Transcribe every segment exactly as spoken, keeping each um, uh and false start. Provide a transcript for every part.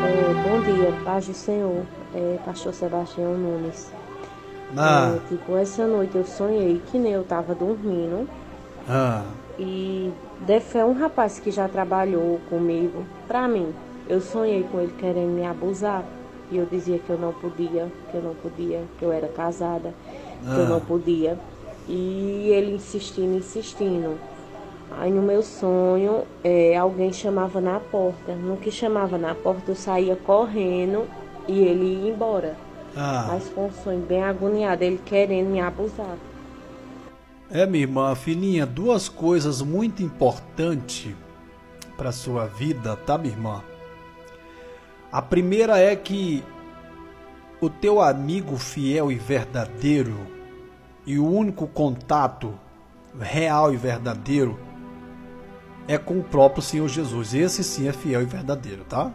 É, bom dia, paz do Senhor, é, pastor Sebastião Nunes. Ah. É, tipo, essa noite eu sonhei que nem eu tava dormindo. Ah. E deve é um rapaz que já trabalhou comigo, pra mim. Eu sonhei com ele querendo me abusar. E eu dizia que eu não podia, que eu não podia, que eu era casada, que Ah. eu não podia. E ele insistindo, insistindo. Aí no meu sonho, é, alguém chamava na porta. No que chamava na porta, eu saía correndo e ele ia embora. Ah. Mas com um sonho bem agoniado, ele querendo me abusar. É, minha irmã, filhinha, duas coisas muito importantes para sua vida, tá, minha irmã? A primeira é que o teu amigo fiel e verdadeiro e o único contato real e verdadeiro é com o próprio Senhor Jesus. Esse sim é fiel e verdadeiro, tá?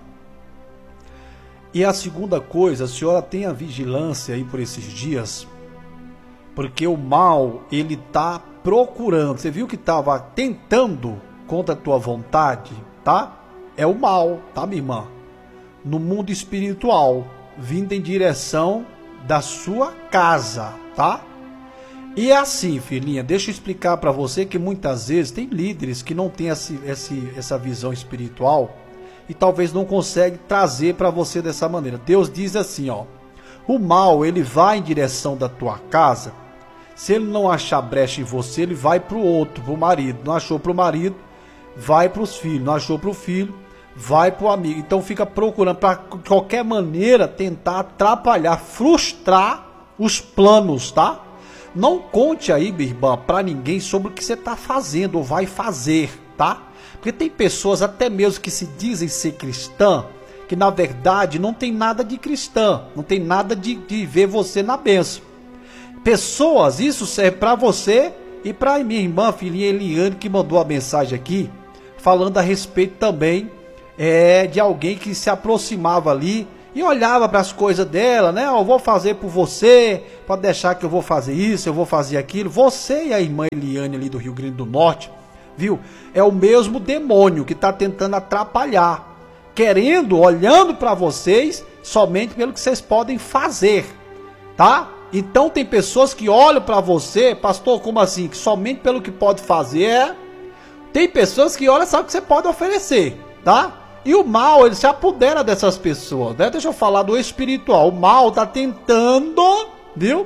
E a segunda coisa, a senhora tenha vigilância aí por esses dias, porque o mal, ele tá procurando. Você viu que estava tentando contra a tua vontade, tá? É o mal, tá, minha irmã? No mundo espiritual, vindo em direção da sua casa, tá? E é assim, filhinha, deixa eu explicar para você que muitas vezes tem líderes que não têm esse, esse, essa visão espiritual e talvez não consegue trazer para você dessa maneira. Deus diz assim, ó, o mal, ele vai em direção da tua casa. Se ele não achar brecha em você, ele vai para o outro, para o marido. Não achou para o marido, vai para os filhos. Não achou para o filho, vai para o amigo. Então fica procurando, para de qualquer maneira, tentar atrapalhar, frustrar os planos, tá? Não conte aí, minha irmã, para ninguém sobre o que você está fazendo ou vai fazer, tá? Porque tem pessoas até mesmo que se dizem ser cristã, que na verdade não tem nada de cristã, não tem nada de, de ver você na bênção. Pessoas, isso serve para você e para minha irmã, filhinha Eliane, que mandou a mensagem aqui, falando a respeito também é, de alguém que se aproximava ali e olhava para as coisas dela, né? Eu vou fazer por você, pode deixar que eu vou fazer isso, eu vou fazer aquilo. Você e a irmã Eliane ali do Rio Grande do Norte, viu? É o mesmo demônio que está tentando atrapalhar, querendo, olhando para vocês somente pelo que vocês podem fazer, tá? Então tem pessoas que olham para você, pastor, como assim? Que somente pelo que pode fazer, é? Tem pessoas que olham, sabe o que você pode oferecer, tá? E o mal, ele se apodera dessas pessoas, né? Deixa eu falar do espiritual. O mal tá tentando, viu?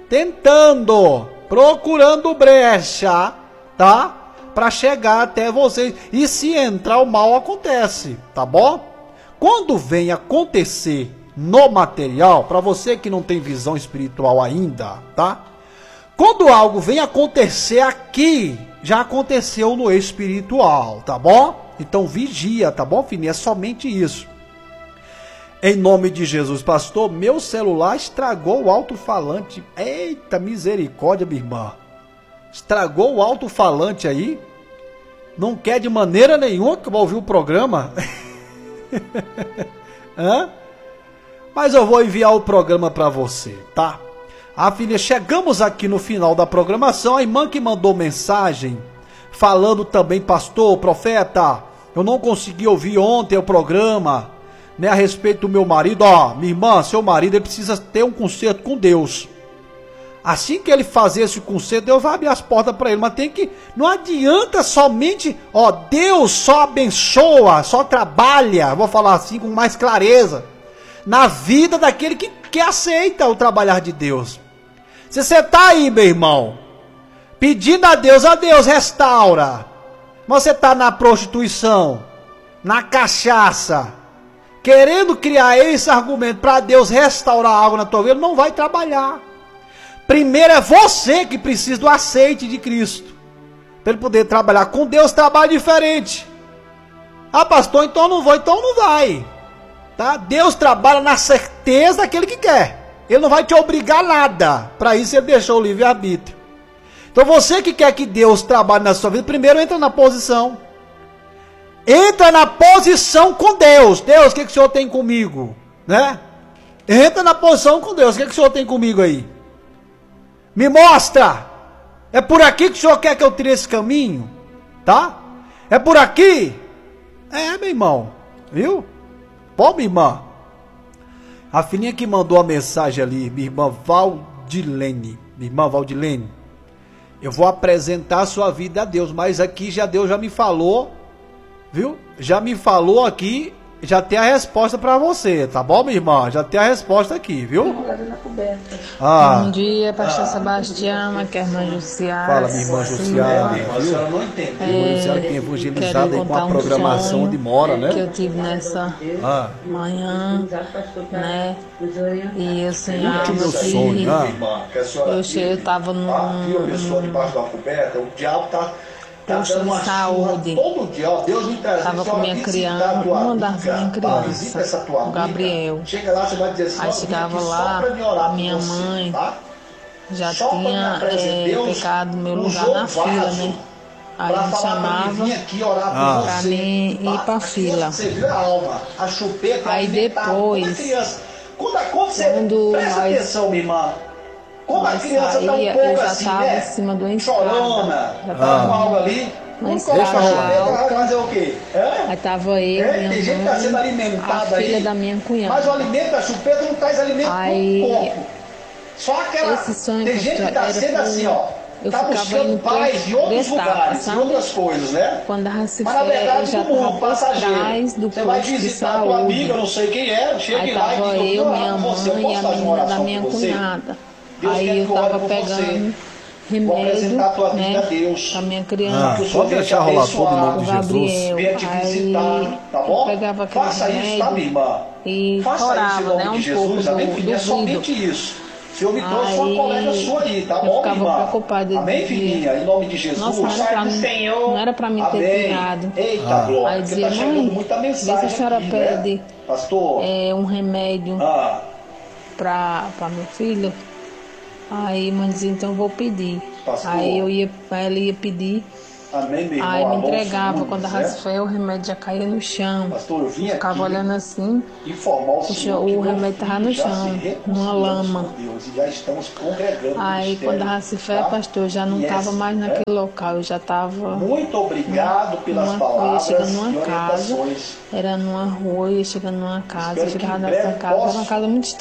Tentando, procurando brecha, tá? Para chegar até vocês. E se entrar, o mal acontece, tá bom? Quando vem acontecer no material, para você que não tem visão espiritual ainda, tá? Quando algo vem acontecer aqui, já aconteceu no espiritual, tá bom? Então vigia, tá bom, filhinha? É somente isso. Em nome de Jesus, pastor, meu celular estragou o alto-falante. Eita, misericórdia, minha irmã. Estragou o alto-falante aí? Não quer de maneira nenhuma que eu vou ouvir o programa? Hã? Mas eu vou enviar o programa para você, tá? Ah, filha, chegamos aqui no final da programação. A irmã que mandou mensagem falando também, pastor, profeta, eu não consegui ouvir ontem o programa, né, a respeito do meu marido. Ó, minha irmã, seu marido, ele precisa ter um conserto com Deus. Assim que ele fazer esse conserto, Deus vai abrir as portas para ele. Mas tem que, não adianta somente, ó, Deus só abençoa, só trabalha, vou falar assim com mais clareza, na vida daquele que, que aceita o trabalhar de Deus. Se você está aí, meu irmão, pedindo a Deus, a Deus restaura, mas você está na prostituição, na cachaça, querendo criar esse argumento para Deus restaurar algo na tua vida, não vai trabalhar. Primeiro é você que precisa do aceite de Cristo, para ele poder trabalhar. Com Deus trabalha diferente. Ah, pastor, então não vou, então não vai. Tá? Deus trabalha na certeza daquele que quer. Ele não vai te obrigar a nada. Para isso ele deixou o livre-arbítrio. Então você que quer que Deus trabalhe na sua vida, primeiro entra na posição. Entra na posição com Deus. Deus, o que, que o Senhor tem comigo? Né? Entra na posição com Deus. O que, que o Senhor tem comigo aí? Me mostra. É por aqui que o Senhor quer que eu tire esse caminho? Tá? É por aqui? É, meu irmão. Viu? bom, minha irmã? A filhinha que mandou a mensagem ali, minha irmã Valdilene. Minha irmã Valdilene, eu vou apresentar a sua vida a Deus, mas aqui já Deus já me falou, viu? Já me falou aqui, já tem a resposta para você, tá bom, minha irmã? Já tem a resposta aqui, viu? Ah. Bom dia, pastor Sebastião, aqui é a irmã Jussiara. Fala, minha irmã Jussiara. A senhora não entende. A irmã Jussiara que é evangelizada aí com a programação um de Mora, né? Que eu tive nessa ah. manhã, né? E assim, ah, meu sonho, ah. eu cheguei, eu tava num... Aqui, a pessoa debaixo da coberta, o diabo tá... Posto de saúde. Todo dia, ó, Deus me traz. Tava com minha criança, uma das minhas crianças, o Gabriel. Chega lá, você vai dizer assim, aí chegava lá, a minha mãe você, tá? já só tinha é, pecado no meu lugar na fila, né? Aí me chamava ah. pra mim ir pra fila. Alma, a chupeta, aí depois, quando, quando você quando presta nós, atenção, minha irmã. Como a criança tá um pouco eu já estava assim, né? em cima do chorona, já estava ah. com algo ali. Uma escada alta. Fazer o quê? É? Aí tava eu, é? minha mãe, tá sendo alimentado a filha aí, da minha cunhada. Mas o alimento da chupeta não traz alimento aí, pro corpo. Só aquela... Esse sonho, tem gente que tá sendo assim, ó. Eu tá buscando paz em outros lugares, sabe? Em outras coisas, né? Quando a Raci Mas na verdade, eu já do mundo, passageiro. Do você vai visitar a tua amiga, eu não sei quem é, chega aí lá tava e eu, minha mãe e a menina da minha cunhada. Aí eu tava pegando remédio, né, pra minha criança, ah, pode deixar rolar todo em nome de Gabriel. Jesus. Aí tá bom? eu pegava aquele Faça remédio isso, tá, minha irmã? e Faça chorava, isso, né, um Jesus, pouco do, do é somente vidro. isso. Se eu me trouxe uma colega sua aí, tá eu bom, ficava minha irmã? preocupada. Amém, filhinha? Em nome de Jesus. Nossa, não era pra mim, Senhor. não era pra mim ter Amém. virado. Eita, ah. glória. Aí dizia, tá mãe, muita vê se a senhora aqui, pede né? Pastor. É, um remédio ah. pra, pra meu filho. Aí mãe dizia, então eu vou pedir. Pastor. Aí eu ia, aí ela ia pedir. Amém, meu irmão, aí me entregava, segundo, quando a certo? raspei, o remédio já caía no chão. Pastor, eu vim eu ficava aqui olhando assim, informar o, senhor o remédio estava no chão, numa lama. Deus, e já estamos congregando aí quando a raspei, tá? pastor, eu já não estava mais naquele é? local, eu já estava... Muito obrigado pelas numa, palavras chegando numa e casa, era numa rua, ia chegando numa casa, eu chegava nessa casa, era uma casa muito